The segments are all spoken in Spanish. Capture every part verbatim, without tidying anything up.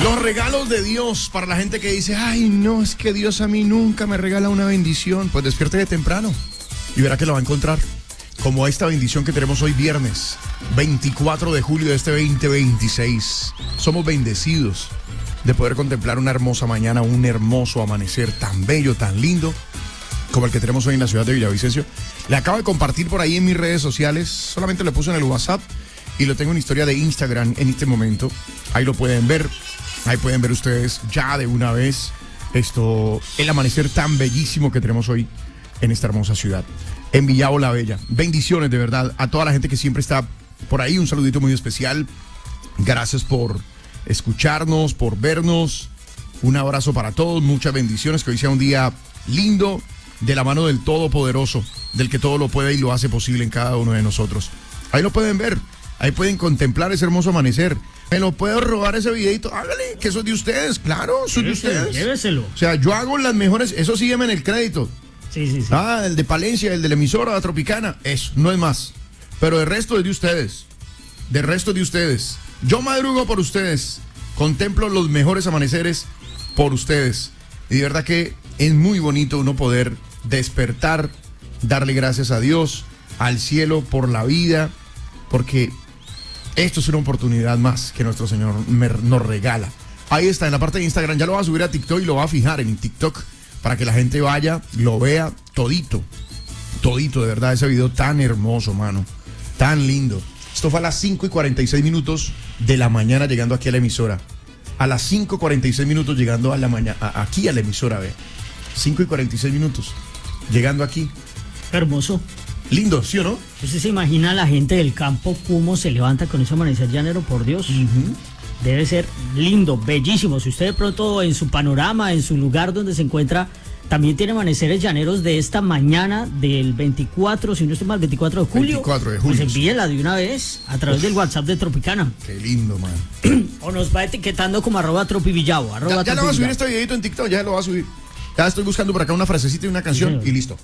Los regalos de Dios para la gente que dice, ay, no, es que Dios a mí nunca me regala una bendición. Pues despierte de temprano y verá que lo va a encontrar. Como esta bendición que tenemos hoy viernes, veinticuatro de julio de este veinte veintiséis. Somos bendecidos de poder contemplar una hermosa mañana, un hermoso amanecer tan bello, tan lindo, como el que tenemos hoy en la ciudad de Villavicencio. Le acabo de compartir por ahí en mis redes sociales, solamente lo puse en el WhatsApp y lo tengo en historia de Instagram en este momento. Ahí lo pueden ver, ahí pueden ver ustedes ya de una vez esto, el amanecer tan bellísimo que tenemos hoy en esta hermosa ciudad, en Villavo la Bella. Bendiciones de verdad a toda la gente que siempre está por ahí, un saludito muy especial. Gracias por escucharnos, por vernos. Un abrazo para todos, muchas bendiciones, que hoy sea un día lindo, de la mano del Todopoderoso, del que todo lo puede y lo hace posible en cada uno de nosotros. Ahí lo pueden ver, ahí pueden contemplar ese hermoso amanecer. ¿Me lo puedo robar ese videito? Hágale, que eso es de ustedes, claro, eso es de ustedes. Lléveselo. O sea, yo hago las mejores, eso sí, en el crédito. Sí, sí, sí. Ah, el de Palencia, el de la emisora Tropicana, eso, no es más. Pero el resto es de ustedes, del resto es de ustedes. Yo madrugo por ustedes, contemplo los mejores amaneceres por ustedes. Y de verdad que es muy bonito uno poder despertar, darle gracias a Dios, al cielo por la vida, porque esto es una oportunidad más que nuestro Señor nos regala. Ahí está, en la parte de Instagram, ya lo va a subir a TikTok y lo va a fijar en TikTok para que la gente vaya, lo vea todito, todito, de verdad, ese video tan hermoso, mano, tan lindo. Esto fue a las cinco y cuarenta y seis minutos de la mañana llegando aquí a la emisora. A las cinco y cuarenta y seis minutos llegando a la mañana, a, aquí a la emisora, ve. cinco y cuarenta y seis minutos llegando aquí. Hermoso. Lindo, ¿sí o no? ¿Usted se imagina a la gente del campo cómo se levanta con ese amanecer llanero? Por Dios. Uh-huh. Debe ser lindo, bellísimo. Si usted de pronto en su panorama, en su lugar donde se encuentra, también tiene amaneceres llaneros de esta mañana del veinticuatro, si no estoy mal, veinticuatro de julio. veinticuatro de julio. Pues envíela de una vez a través Uf. del WhatsApp de Tropicana. Qué lindo, man. O nos va etiquetando como arroba tropivillavo. Arroba ya ya tropi lo va a subir villavo. este videito en TikTok, ya lo va a subir. Ya estoy buscando por acá una frasecita y una canción Sí, y listo.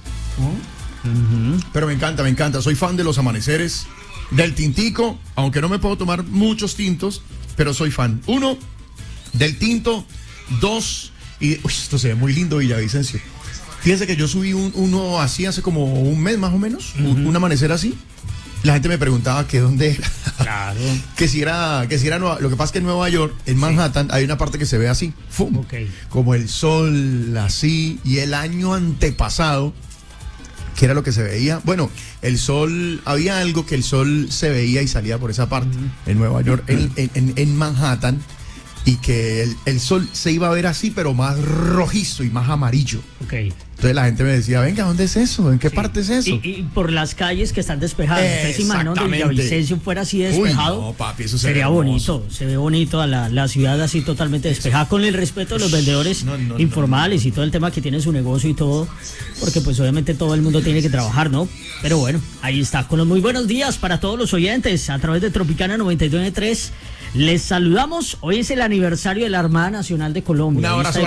¿Oh? Uh-huh. Pero me encanta, me encanta. Soy fan de los amaneceres, del tintico, aunque no me puedo tomar muchos tintos, pero soy fan. Uno, del tinto. Dos, y uy, esto se ve muy lindo, Villavicencio. Fíjense que yo subí un, uno así hace como un mes más o menos, uh-huh. un, un amanecer así. La gente me preguntaba que dónde era. Claro. que si era, que si era Nueva, lo que pasa es que en Nueva York, en Manhattan, sí. hay una parte que se ve así, ¡fum! Okay. Como el sol, así, y el año antepasado, que era lo que se veía. Bueno, el sol, había algo que el sol se veía y salía por esa parte, uh-huh. en Nueva York, en, en, en Manhattan, y que el, el sol se iba a ver así, pero más rojizo y más amarillo. Okay. Entonces la gente me decía, venga, ¿dónde es eso? ¿En qué sí. parte es eso? Y, y por las calles que están despejadas. Ustedes se imaginan donde Villavicencio fuera así despejado. Uy, no, papi, eso se sería ve bonito, se ve bonito a la, la ciudad así totalmente despejada, con el respeto de los vendedores no, no, informales no, no. y todo el tema que tiene su negocio y todo, porque pues obviamente todo el mundo tiene que trabajar, ¿no? Pero bueno, ahí está, con los muy buenos días para todos los oyentes a través de Tropicana noventa y dos punto tres. Les saludamos, hoy es el aniversario de la Armada Nacional de Colombia. Un abrazo.